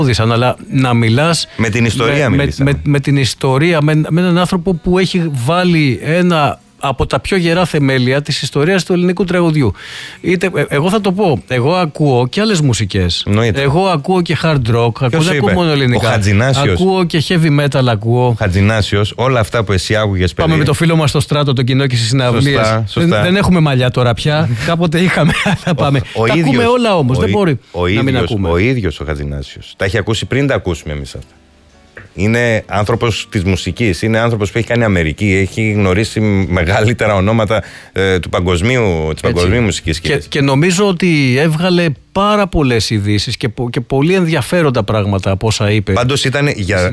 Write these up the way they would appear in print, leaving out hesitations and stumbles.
αλλά να μιλάς με την ιστορία με την ιστορία, με έναν άνθρωπο που έχει βάλει ένα από τα πιο γερά θεμέλια της ιστορίας του ελληνικού τραγουδιού. Εγώ θα το πω, εγώ ακούω και άλλες μουσικές. Εγώ ακούω και hard rock, δεν ακούω μόνο ελληνικά. Ο Χατζηνάσιος. Ακούω και heavy metal, ακούω. Χατζηνάσιος, όλα αυτά που εσύ άκουγες, παιδί. Πάμε με το φίλο μας στο Στράτο, το κοινό και στις συναυλίες. Δεν έχουμε μαλλιά τώρα πια. Κάποτε είχαμε, αλλά πάμε. Τα ακούμε όλα όμως, δεν μπορεί να μην ακούμε. Ο ίδιος ο Χατζηνάσιος τα έχει ακούσει πριν τα ακούσουμε εμείς αυτά. Είναι άνθρωπος της μουσικής, είναι άνθρωπος που έχει κάνει Αμερική, έχει γνωρίσει μεγαλύτερα ονόματα της παγκοσμίου μουσικής σκηνής. Και νομίζω ότι έβγαλε πάρα πολλές ειδήσεις και πολύ ενδιαφέροντα πράγματα από όσα είπε. Πάντως ήταν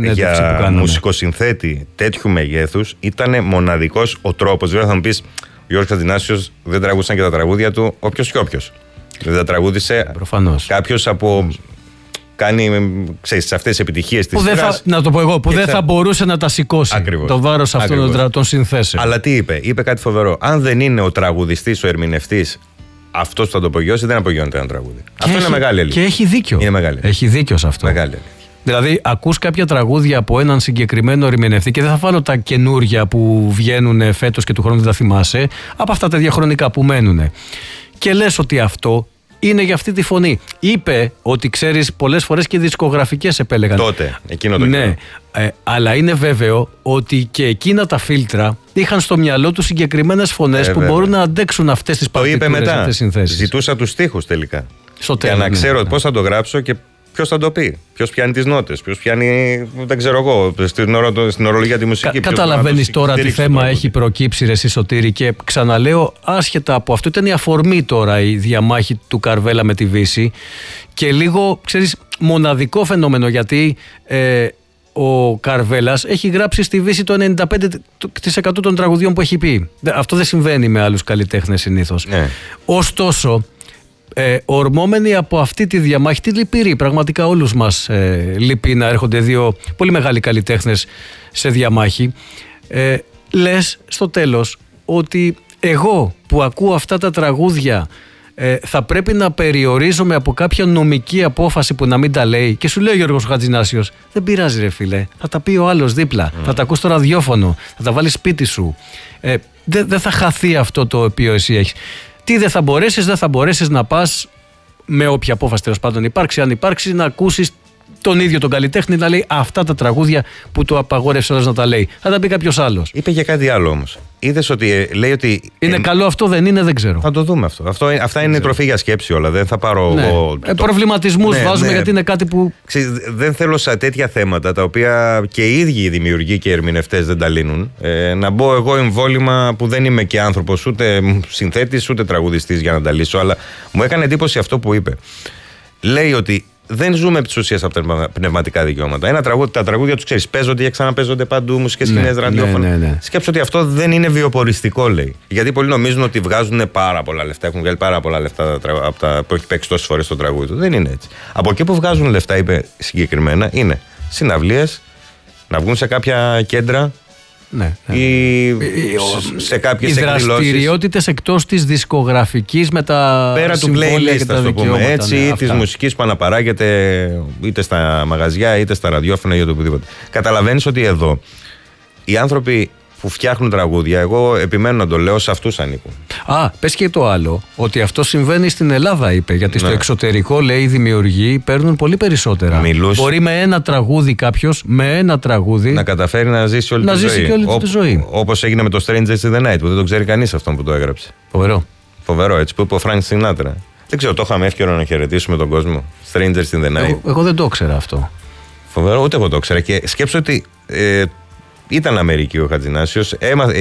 για μουσικοσυνθέτη τέτοιου μεγέθους, ήταν μοναδικός ο τρόπος. Βέβαια θα μου πεις, ο Γιώργος Χατζηνάσιος δεν τραγούδισαν και τα τραγούδια του όποιος και όποιος. Δεν τα τραγούδισε κάποιος από... Κάνει, ξέρεις, αυτές τις επιτυχίες της σειράς. Να το πω εγώ, που δεν θα μπορούσε να τα σηκώσει. Ακριβώς. Το βάρος αυτών των συνθέσεων. Αλλά τι είπε, είπε κάτι φοβερό. Αν δεν είναι ο τραγουδιστής, ο ερμηνευτής, αυτός που θα το απογειώσει, δεν απογειώνεται ένα τραγούδι. Αυτό είναι μεγάλη αλήθεια. Και έχει δίκιο. Είναι μεγάλη. Έχει δίκιο σε αυτό. Μεγάλη αλήθεια. Δηλαδή, ακούς κάποια τραγούδια από έναν συγκεκριμένο ερμηνευτή και δεν θα βάλω τα καινούργια που βγαίνουν φέτος και του χρόνου δεν τα θυμάσαι, από αυτά τα διαχρονικά που μένουν. Και λες ότι αυτό είναι για αυτή τη φωνή. Είπε ότι, ξέρεις, πολλές φορές και δισκογραφικές επέλεγαν. Τότε, εκείνο το καιρό. Ναι, αλλά είναι βέβαιο ότι και εκείνα τα φίλτρα είχαν στο μυαλό του συγκεκριμένες φωνές που μπορούν να αντέξουν αυτές τις παρτιτούρες, αυτές τις συνθέσεις. Ζητούσα τους στίχους τελικά. Στο τέλος, για να ξέρω πώς θα το γράψω και ποιος θα το πει. Ποιος πιάνει τις νότες, ποιος πιάνει, δεν ξέρω εγώ, στην ορολογία τη μουσική. Καταλαβαίνεις τώρα τι θέμα έχει προκύψει, ρε εσύ Σωτήρη, και ξαναλέω, άσχετα από αυτό, ήταν η αφορμή τώρα η διαμάχη του Καρβέλα με τη Βύση και λίγο, ξέρεις, μοναδικό φαινόμενο, γιατί ο Καρβέλας έχει γράψει στη Βύση το 95% των τραγουδιών που έχει πει. Αυτό δεν συμβαίνει με άλλους καλλιτέχνες συνήθως. Ναι. Ωστόσο, ορμόμενοι από αυτή τη διαμάχη, τη λυπηρή, πραγματικά όλους μας λυπεί να έρχονται δύο πολύ μεγάλοι καλλιτέχνες σε διαμάχη, λες στο τέλος ότι εγώ που ακούω αυτά τα τραγούδια θα πρέπει να περιορίζομαι από κάποια νομική απόφαση που να μην τα λέει. Και σου λέει ο Γιώργος Χατζηνάσιος, δεν πειράζει ρε φίλε, θα τα πει ο άλλος δίπλα, θα τα ακούς στο ραδιόφωνο, θα τα βάλεις σπίτι σου, δεν θα χαθεί αυτό το οποίο εσύ έχεις. Τι δεν θα μπορέσεις να πας με όποια απόφαση τέλος πάντων υπάρξει, αν υπάρξει, να ακούσεις τον ίδιο τον καλλιτέχνη να λέει αυτά τα τραγούδια που του απαγόρευσε όλος να τα λέει. Θα τα πει κάποιος άλλος. Είπε για κάτι άλλο όμως. Είδες ότι λέει ότι. Είναι καλό αυτό, δεν είναι, δεν ξέρω. Θα το δούμε αυτό. Αυτά είναι τροφή για σκέψη όλα. Δεν θα πάρω. Ναι. Προβληματισμούς βάζουμε, γιατί είναι κάτι που. Δεν θέλω σε τέτοια θέματα τα οποία και οι ίδιοι οι δημιουργοί και οι ερμηνευτές δεν τα λύνουν. Να μπω εγώ εμβόλυμα που δεν είμαι και άνθρωπος, ούτε συνθέτης ούτε τραγουδιστής για να τα λύσω. Αλλά μου έκανε εντύπωση αυτό που είπε. Λέει ότι δεν ζούμε επί της ουσίας από τα πνευματικά δικαιώματα. Τα τραγούδια τους, ξέρεις, παίζονται και ξαναπαίζονται παντού, μουσικές σκηνές, ραδιόφωνα. Ναι. Σκέψου ότι αυτό δεν είναι βιοποριστικό, λέει. Γιατί πολλοί νομίζουν ότι βγάζουν πάρα πολλά λεφτά, έχουν βγάλει πάρα πολλά λεφτά από τα που έχει παίξει τόσες φορές το τραγούδι του. Δεν είναι έτσι. Από εκεί που βγάζουν λεφτά, είπε συγκεκριμένα, είναι συναυλίες, να βγουν σε κάποια κέντρα. Ναι. Ή σε κάποιες εκδηλώσεις. Οι δραστηριότητες εκτός της δισκογραφικής με τα πέρα του playlist, ας το πούμε έτσι, ή της μουσικής που αναπαράγεται είτε στα μαγαζιά είτε στα ραδιόφωνα ή οτιδήποτε. Καταλαβαίνεις ότι εδώ οι άνθρωποι που φτιάχνουν τραγούδια, εγώ επιμένω να το λέω, σε αυτούς ανήκουν. Πες και το άλλο, ότι αυτό συμβαίνει στην Ελλάδα, είπε. Γιατί στο εξωτερικό, λέει, οι δημιουργοί παίρνουν πολύ περισσότερα. Μπορεί με ένα τραγούδι κάποιος, να καταφέρει να ζήσει όλη τη ζωή. Όπως έγινε με το Strangers in the Night, που δεν το ξέρει κανείς αυτόν που το έγραψε. Φοβερό, έτσι, που είπε ο Frank Sinatra. Δεν ξέρω, το είχαμε εύκαιρο να χαιρετήσουμε τον κόσμο. Strangers in the Night. Εγώ δεν το ήξερα αυτό. Φοβερό, ούτε εγώ το ήξερα. Και σκέψω ότι. Ήταν Αμερική ο Χατζηνάσιος,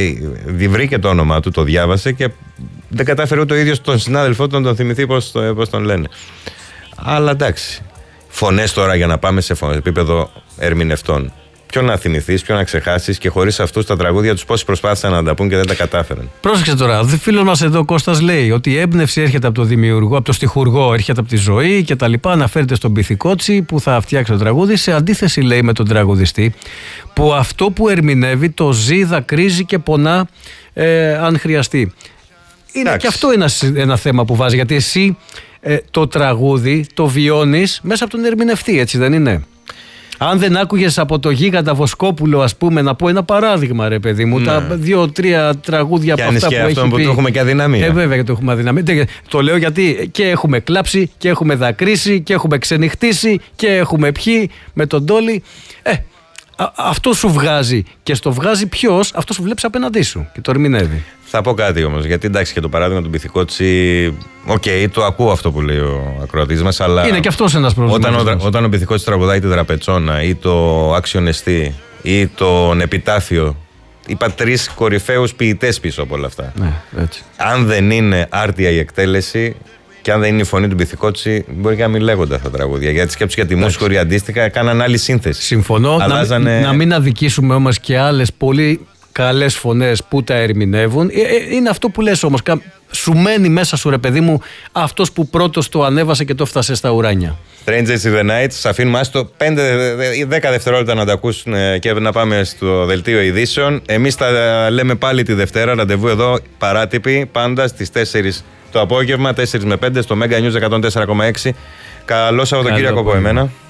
βρήκε το όνομά του, το διάβασε και δεν κατάφερε ούτε ο ίδιος τον συνάδελφό του να τον θυμηθεί πώς τον λένε. Αλλά εντάξει, φωνές τώρα για να πάμε σε επίπεδο ερμηνευτών. Ποιο να θυμηθείς, ποιο να ξεχάσεις, και χωρίς αυτούς τα τραγούδια τους πόσοι προσπάθησαν να τα πούν και δεν τα κατάφεραν. Πρόσεξε τώρα, ο φίλος μας εδώ, Κώστας, λέει ότι η έμπνευση έρχεται από το δημιουργό, από το στιχουργό, έρχεται από τη ζωή και τα λοιπά. Αναφέρεται στον Πυθικότσι που θα φτιάξει το τραγούδι. Σε αντίθεση, λέει, με τον τραγουδιστή, που αυτό που ερμηνεύει το ζει, δακρύζει και πονά αν χρειαστεί. Και αυτό είναι ένα θέμα που βάζει, γιατί εσύ το τραγούδι το βιώνεις μέσα από τον ερμηνευτή, έτσι δεν είναι? Αν δεν άκουγες από το Γίγαντα Βοσκόπουλο, ας πούμε, να πω ένα παράδειγμα, ρε παιδί μου, τα 2-3 τραγούδια από αυτά που έχει πει. Και που το έχουμε και αδυναμία. Βέβαια και το έχουμε αδυναμία. Το λέω γιατί και έχουμε κλάψει και έχουμε δακρύσει και έχουμε ξενυχτήσει και έχουμε πιει με τον Ντόλι. Αυτό σου βγάζει. Και στο βγάζει ποιος? Αυτό σου βλέπει απέναντί σου και το ερμηνεύει. Θα πω κάτι όμως, γιατί εντάξει, και το παράδειγμα του Πυθικότσι, το ακούω αυτό που λέει ο ακροατής μας, αλλά είναι και αυτός ένας προβληματισμός. Όταν ο Πυθικότσι τραγουδάει τη Δραπετσόνα ή το Άξιονεστή ή τον Επιτάφιο, είπα 3 κορυφαίους ποιητές πίσω από όλα αυτά. Ναι, έτσι. Αν δεν είναι άρτια η εκτέλεση και αν δεν είναι η φωνή του Πυθικότσι, μπορεί και να μην λέγονται αυτά τα τραγούδια. Γιατί σκέψου για τη Μόσχορη αντίστοιχα, κάναν άλλη σύνθεση. Συμφωνώ. Να μην αδικήσουμε όμως και άλλες πολύ καλές φωνές που τα ερμηνεύουν. Είναι αυτό που λες όμως. Σου μένει μέσα σου, ρε παιδί μου, αυτός που πρώτος το ανέβασε και το έφτασε στα ουράνια. Strangers in the Night, σας αφήνουμε άστο 5-10 δευτερόλεπτα να τα ακούσουν και να πάμε στο δελτίο ειδήσεων. Εμείς τα λέμε πάλι τη Δευτέρα, ραντεβού εδώ, παράτυποι, πάντα στις 4 το απόγευμα, 4 με 5 στο Mega News 104,6. Καλό Σαββατοκύριακο από εμένα.